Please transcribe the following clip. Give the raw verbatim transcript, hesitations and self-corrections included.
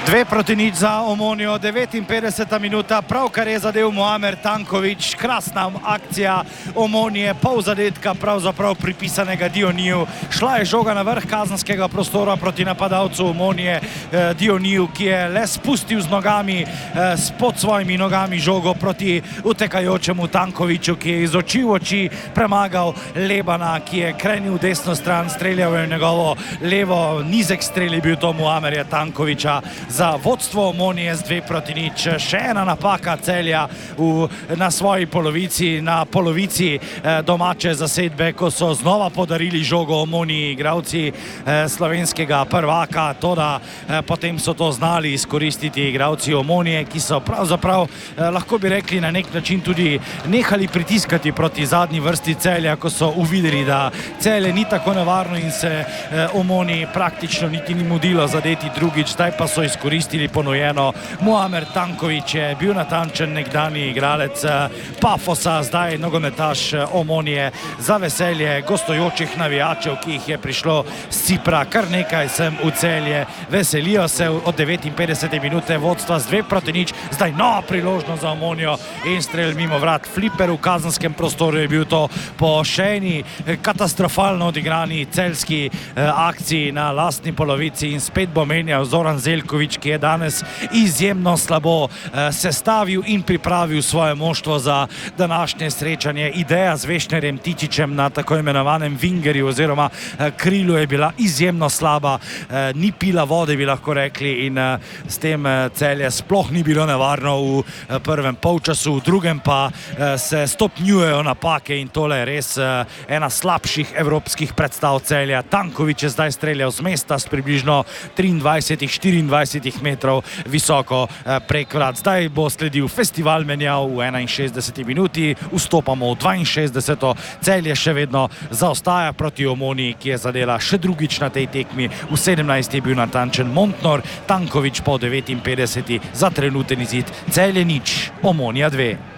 Dve proti nič za Omonijo, devetinpetdeseta minuta, pravkar je zadev Muamer Tanković, krasna akcija Omonije, pol zadetka pravzaprav pripisanega Dioniju. Šla je žoga na vrh kazenskega prostora proti napadalcu Omonije, eh, Dioniju, ki je le spustil z nogami, eh, pod svojimi nogami žogo proti utekajočemu Tankoviću, ki je iz oči v oči premagal Lebana, ki je krenil v desno stran, streljal je njegovo levo, nizek strel je bil to Muamerja Tankovića za vodstvo Omonije z dve proti nič. Še ena napaka Celja v, na svoji polovici, na polovici eh, domače zasedbe, ko so znova podarili žogo Omoniji igralci eh, slovenskega prvaka, toda eh, potem so to znali izkoristiti igralci Omonije, ki so pravzaprav, eh, lahko bi rekli, na nek način tudi nehali pritiskati proti zadnji vrsti Celja, ko so uvideli, da Celje ni tako nevarno in se eh, Omoniji praktično niti ni mudilo zadeti drugič, zdaj pa so izkoristili ponujeno. Muamer Tanković je bil natančen nekdani igralec Pafosa, zdaj nogometaš Omonije, za veselje gostujočih navijačev, ki jih je prišlo z Cipra kar nekaj sem v Celje. Veselijo se od devetinpetdesete minute vodstva z dve proti nič, zdaj nova priložnost za Omonijo in strel mimo vrat. Fliper v kazenskem prostoru je bil to po še eni katastrofalno odigrani celjski akciji na lastni polovici in spet bo menjal Zoran Zeljković, ki je danes izjemno slabo eh, sestavil in pripravil svoje moštvo za današnje srečanje. Ideja z Vešnerjem Tičičem na tako imenovanem vingerju oziroma eh, krilu je bila izjemno slaba, eh, ni pila vode, bi lahko rekli, in eh, s tem eh, Celje sploh ni bilo nevarno v eh, prvem polčasu, v drugem pa eh, se stopnjujejo napake in tole je res eh, ena slabših evropskih predstav Celja. Tanković je zdaj streljal z mesta s približno triindvajset štiriindvajset metrov visoko prek vrat. Zdaj bo sledil festival menjav v enainšestdeseti minuti, vstopamo v dvainšestdeseto Celje še vedno zaostaja proti Omoniji, ki je zadela še drugič na tej tekmi, v sedemnajsti je bil natančen Montnor, Tanković po devetinpetdeseti za trenuten izid Celje nič, Omonija dve.